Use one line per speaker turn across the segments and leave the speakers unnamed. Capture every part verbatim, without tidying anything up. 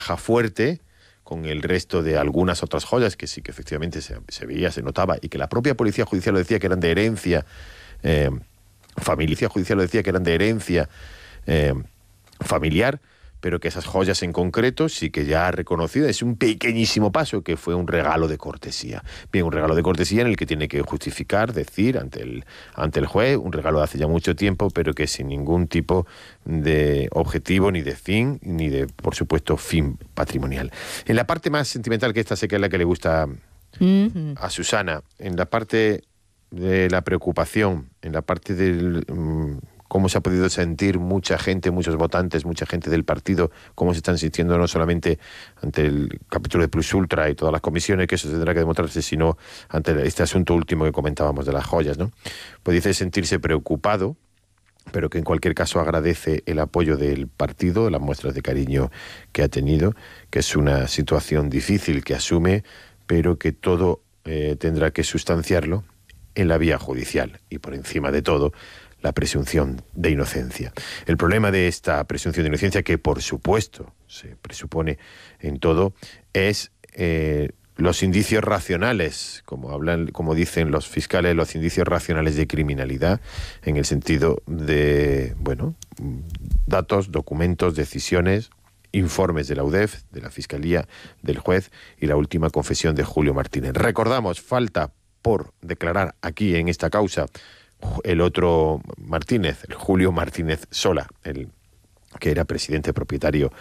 caja fuerte con el resto de algunas otras joyas que sí que efectivamente se, se veía, se notaba, y que la propia Policía Judicial lo decía que eran de herencia, eh, Familia Judicial lo decía que eran de herencia eh, familiar, pero que esas joyas en concreto sí que ya ha reconocido, es un pequeñísimo paso, que fue un regalo de cortesía. Bien, un regalo de cortesía en el que tiene que justificar, decir ante el, ante el juez, un regalo de hace ya mucho tiempo, pero que sin ningún tipo de objetivo, ni de fin, ni de, por supuesto, fin patrimonial. En la parte más sentimental, que esta sé que es la que le gusta uh-huh. a Susana, en la parte de la preocupación, en la parte del... Um, cómo se ha podido sentir mucha gente, muchos votantes, mucha gente del partido, cómo se están sintiendo no solamente ante el capítulo de Plus Ultra y todas las comisiones, que eso tendrá que demostrarse, sino ante este asunto último que comentábamos de las joyas, ¿no? Pues dice sentirse preocupado, pero que en cualquier caso agradece el apoyo del partido, las muestras de cariño que ha tenido, que es una situación difícil que asume, pero que todo eh, tendrá que sustanciarlo en la vía judicial, y por encima de todo la presunción de inocencia. El problema de esta presunción de inocencia, que por supuesto se presupone en todo, es eh, los indicios racionales, como hablan, como dicen los fiscales, los indicios racionales de criminalidad, en el sentido de, bueno, datos, documentos, decisiones, informes de la U D E F, de la Fiscalía, del juez, y la última confesión de Julio Martínez. Recordamos, falta por declarar aquí en esta causa el otro Martínez, el Julio Martínez Sola, el que era presidente propietario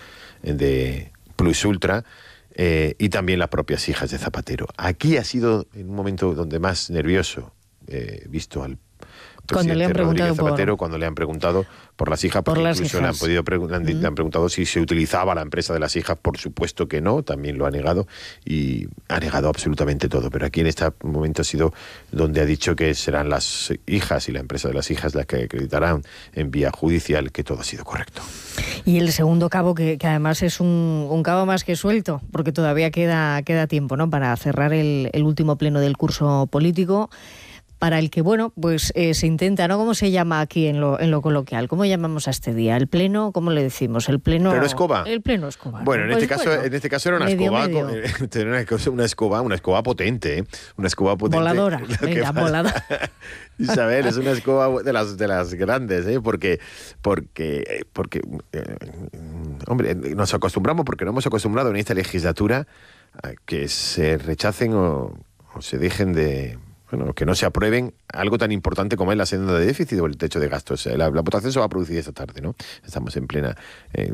de Plus Ultra, eh, y también las propias hijas de Zapatero. Aquí ha sido en un momento donde más nervioso he eh, visto al
cuando le han
Rodríguez Zapatero,
por...
cuando le han preguntado por las hijas, porque
por
incluso
hijas.
le han podido pre- le han, mm. le han preguntado si se utilizaba la empresa de las hijas. Por supuesto que no, también lo ha negado, y ha negado absolutamente todo. Pero aquí en este momento ha sido donde ha dicho que serán las hijas y la empresa de las hijas las que acreditarán en vía judicial que todo ha sido correcto.
Y el segundo cabo, que, que además es un, un cabo más que suelto, porque todavía queda, queda tiempo, ¿no?, para cerrar el, el último pleno del curso político, para el que, bueno, pues eh, se intenta, ¿no? ¿Cómo se llama aquí en lo, en lo coloquial? ¿Cómo llamamos a este día? ¿El pleno? ¿Cómo le decimos? ¿El pleno?
¿Pleno escoba?
El pleno escoba.
Bueno, en,
pues
este caso,
bueno,
en este caso era una
medio,
escoba,
medio.
Con, una escoba, una escoba potente, ¿eh? Una escoba potente.
Voladora, venga, voladora.
Isabel, es una escoba de las de las grandes, ¿eh? Porque, porque, porque, eh, hombre, nos acostumbramos, porque no hemos acostumbrado en esta legislatura a que se rechacen o, o se dejen de... Bueno, que no se aprueben algo tan importante como es la senda de déficit o el techo de gastos. La, la votación se va a producir esta tarde, ¿no? Estamos en plena eh,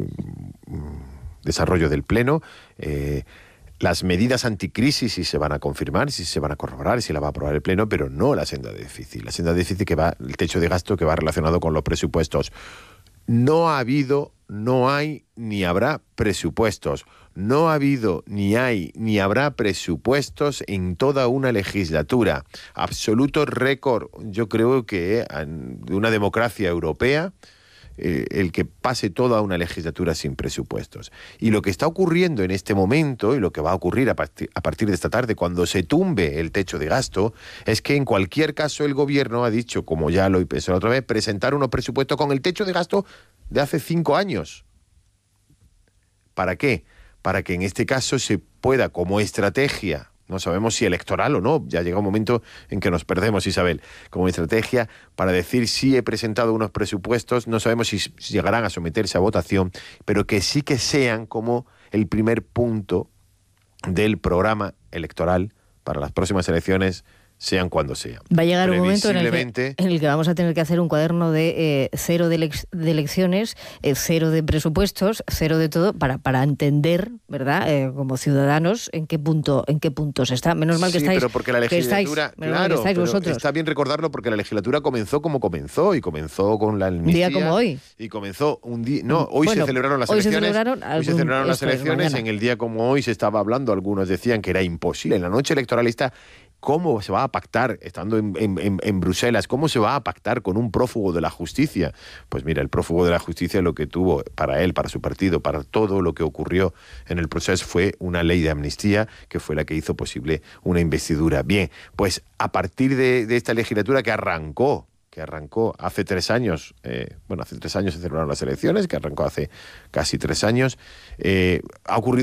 desarrollo del pleno. Eh, las medidas anticrisis sí se van a confirmar, sí se van a corroborar, sí la va a aprobar el pleno, pero no la senda de déficit. La senda de déficit que va, el techo de gasto que va relacionado con los presupuestos. No ha habido, no hay, ni habrá presupuestos. No ha habido, ni hay, ni habrá presupuestos en toda una legislatura. Absoluto récord, yo creo que de una democracia europea, eh, el que pase toda una legislatura sin presupuestos. Y lo que está ocurriendo en este momento, y lo que va a ocurrir a partir, a partir de esta tarde, cuando se tumbe el techo de gasto, es que en cualquier caso el gobierno ha dicho, como ya lo pensé la otra vez, presentar unos presupuestos con el techo de gasto de hace cinco años. ¿Para qué? Para que en este caso se pueda, como estrategia, no sabemos si electoral o no, ya llega un momento en que nos perdemos, Isabel, como estrategia para decir si he presentado unos presupuestos, no sabemos si llegarán a someterse a votación, pero que sí que sean como el primer punto del programa electoral para las próximas elecciones, sean cuando sean.
Va a llegar un momento en el, que, en el que vamos a tener que hacer un cuaderno de eh, cero de, elec- de elecciones, eh, cero de presupuestos, cero de todo, para, para entender, ¿verdad?, eh, como ciudadanos, en qué punto en qué puntos está. Menos mal que
sí,
estáis,
pero porque la legislatura,
estáis,
claro,
que estáis
pero
vosotros.
Está bien recordarlo porque la legislatura comenzó como comenzó, y comenzó con la amnistía.
Un día como hoy.
Y comenzó un día... No, hoy
bueno,
se celebraron las
hoy
elecciones.
Se celebraron
hoy se celebraron las elecciones.
Mañana.
En el día como hoy se estaba hablando, algunos decían que era imposible. En la noche electoralista, ¿cómo se va a pactar, estando en, en, en Bruselas, cómo se va a pactar con un prófugo de la justicia? Pues mira, el prófugo de la justicia lo que tuvo para él, para su partido, para todo lo que ocurrió en el proceso fue una ley de amnistía que fue la que hizo posible una investidura. Bien, pues a partir de, de esta legislatura que arrancó, que arrancó hace tres años, eh, bueno, hace tres años se celebraron las elecciones, que arrancó hace casi tres años, eh, ha ocurrido